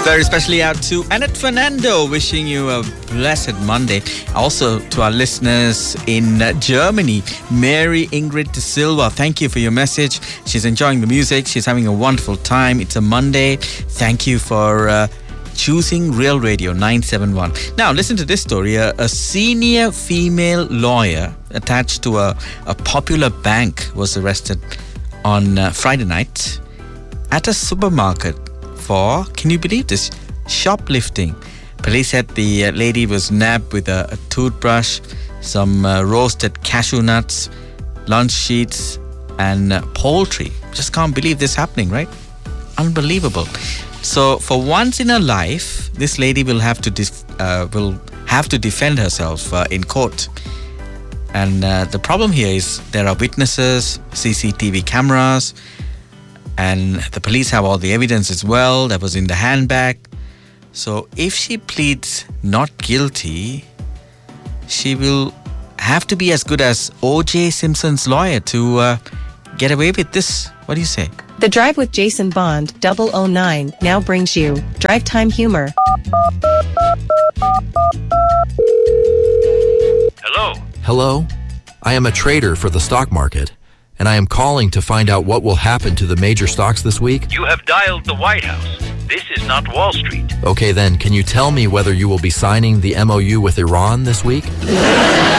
Very especially out to Annette Fernando, wishing you a blessed Monday. Also to our listeners in Germany, Mary Ingrid de Silva, thank you for your message. She's enjoying the music. She's having a wonderful time. It's a Monday. Thank you for choosing Real Radio 971. Now, listen to this story. A senior female lawyer attached to a popular bank was arrested on Friday night at a supermarket for, can you believe this, shoplifting. Police said the lady was nabbed with a toothbrush, some roasted cashew nuts, lunch sheets and poultry. Just can't believe this happening, right? Unbelievable. So for once in her life, this lady will have to defend herself in court. And the problem here is there are witnesses, CCTV cameras, and the police have all the evidence as well that was in the handbag. So if she pleads not guilty, she will have to be as good as O.J. Simpson's lawyer to get away with this. What do you say? The Drive with Jason Bond 009 now brings you Drive Time Humor. Hello. Hello. I am a trader for the stock market, and I am calling to find out what will happen to the major stocks this week. You have dialed the White House. This is not Wall Street. Okay, then, can you tell me whether you will be signing the MOU with Iran this week?